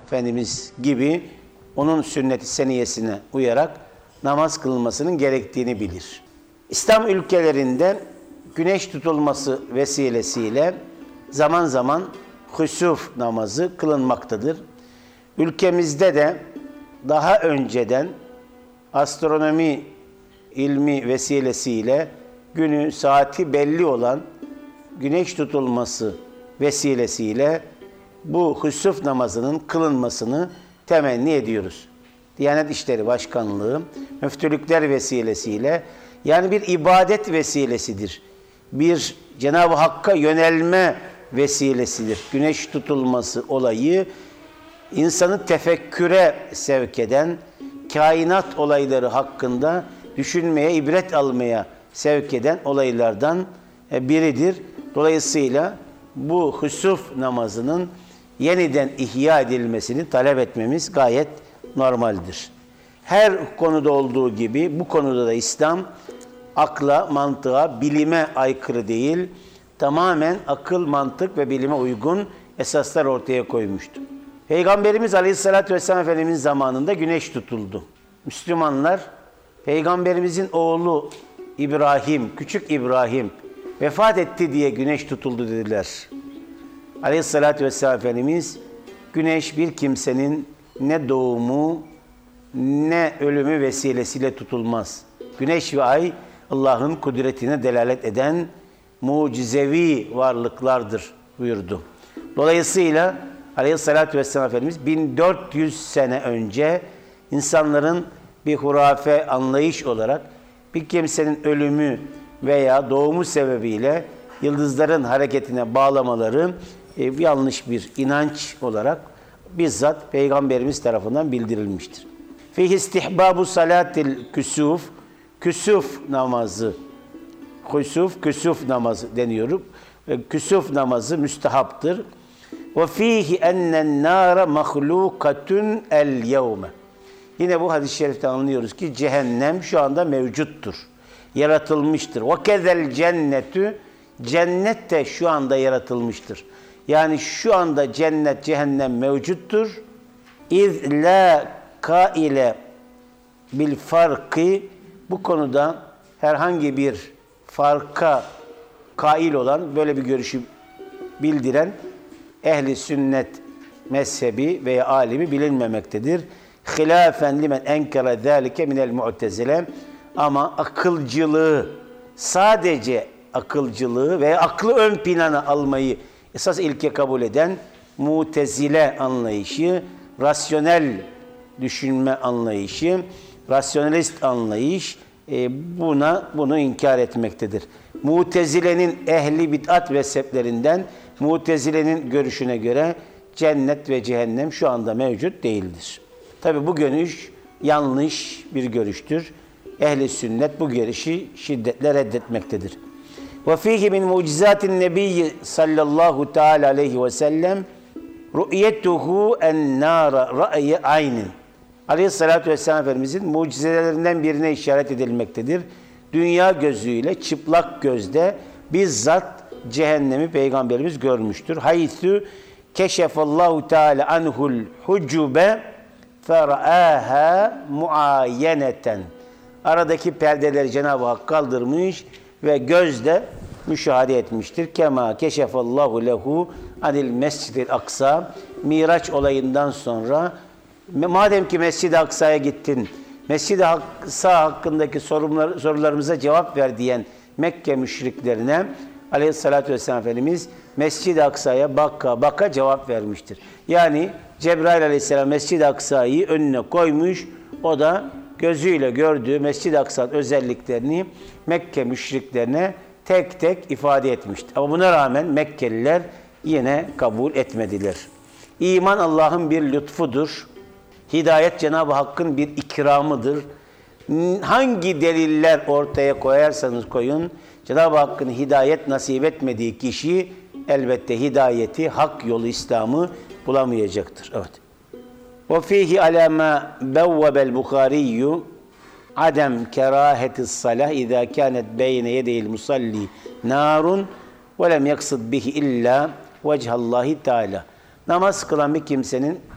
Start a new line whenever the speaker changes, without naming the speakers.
Efendimiz gibi onun sünnet-i seniyesine uyarak namaz kılınmasının gerektiğini bilir. İslam ülkelerinde güneş tutulması vesilesiyle zaman zaman husuf namazı kılınmaktadır. Ülkemizde de daha önceden astronomi ilmi vesilesiyle günü, saati belli olan güneş tutulması vesilesiyle bu husuf namazının kılınmasını temenni ediyoruz. Diyanet İşleri Başkanlığı, müftülükler vesilesiyle, yani bir ibadet vesilesidir. Bir Cenab-ı Hakk'a yönelme vesilesidir. Güneş tutulması olayı insanı tefekküre sevk eden, kainat olayları hakkında düşünmeye, ibret almaya sevk eden olaylardan biridir. Dolayısıyla bu husuf namazının yeniden ihya edilmesini talep etmemiz gayet normaldir. Her konuda olduğu gibi bu konuda da İslam akla, mantığa, bilime aykırı değil, tamamen akıl, mantık ve bilime uygun esaslar ortaya koymuştur. Peygamberimiz Aleyhisselatü Vesselam Efendimizin zamanında güneş tutuldu. Müslümanlar, Peygamberimizin oğlu İbrahim, küçük İbrahim vefat etti diye güneş tutuldu dediler. Aleyhisselatü Vesselam Efendimiz, güneş bir kimsenin ne doğumu ne ölümü vesilesiyle tutulmaz. Güneş ve ay Allah'ın kudretine delalet eden mucizevi varlıklardır buyurdu. Dolayısıyla Aleyhisselatü Vesselam Efendimiz 1400 sene önce insanların bir hurafe anlayış olarak bir kimsenin ölümü veya doğumu sebebiyle yıldızların hareketine bağlamaları yanlış bir inanç olarak bizzat Peygamberimiz tarafından bildirilmiştir. Fihi istihbabu salatil küsuf, küsuf namazı, küsuf namazı deniyor. Küsuf namazı müstehaptır. Ve fihi ennen nâre mahlukatun el yevme. Yine bu hadis-i şerifte anlıyoruz ki cehennem şu anda mevcuttur. Yaratılmıştır. Ve kezel cennetü, cennet de şu anda yaratılmıştır. Yani şu anda cennet, cehennem mevcuttur. İz la kaile bil farkı, bu konuda herhangi bir farka kail olan, böyle bir görüşü bildiren ehli sünnet mezhebi veya alimi bilinmemektedir. Hilafen limen enkere zâlike minel mu'tezile, ama akılcılığı, sadece akılcılığı veya aklı ön plana almayı esas ilke kabul eden mutezile anlayışı, rasyonel düşünme anlayışı, rasyonalist anlayış bunu inkar etmektedir. Mutezile'nin ehli bid'at mezheplerinden, Mutezile'nin görüşüne göre cennet ve cehennem şu anda mevcut değildir. Tabi bu görüş yanlış bir görüştür. Ehli sünnet bu görüşü şiddetle reddetmektedir. Ve fihi min mucizatin nebiyyi sallallahu teala aleyhi ve sellem ru'yetuhu en-nâra ra'ye aynin. Aleyhissalatü vesselam Efendimizin mucizelerinden birine işaret edilmektedir. Dünya gözüyle, çıplak gözde bizzat cehennemi Peygamberimiz görmüştür. Haythu keşefallahu teala anhul hucube fera'aha muayyeneten. Aradaki perdeleri Cenab-ı Hak kaldırmış ve gözde müşahede etmiştir. Kema keşefallahu lehu anil mescid-i aksa. Miraç olayından sonra, madem ki Mescid-i Aksa'ya gittin, Mescid-i Aksa hakkındaki sorularımıza cevap ver diyen Mekke müşriklerine Aleyhisselatü Vesselam Efendimiz Mescid-i Aksa'ya baka baka cevap vermiştir. Yani Cebrail Aleyhisselam Mescid-i Aksa'yı önüne koymuş, o da gözüyle gördüğü Mescid-i Aksa'nın özelliklerini Mekke müşriklerine tek tek ifade etmiştir. Ama buna rağmen Mekkeliler yine kabul etmediler. İman Allah'ın bir lütfudur. Hidayet Cenab-ı Hakk'ın bir ikramıdır. Hangi deliller ortaya koyarsanız koyun, Cenab-ı Hakk'ın hidayet nasip etmediği kişi elbette hidayeti, hak yolu, İslam'ı bulamayacaktır. Evet. وَفِيهِ عَلَى مَا بَوَّبَ الْبُخَارِيُّ عَدَمْ كَرَاهَةِ الصَّلَاةِ اِذَا كَانَتْ بَيْنَ يَدَيِ الْمُصَلِّي نَارٌ وَلَمْ يَقْصِدْ بِهِ اِلَّا وَجْهَ اللّٰهِ تَعَالَى. Namaz kılan bir kimsenin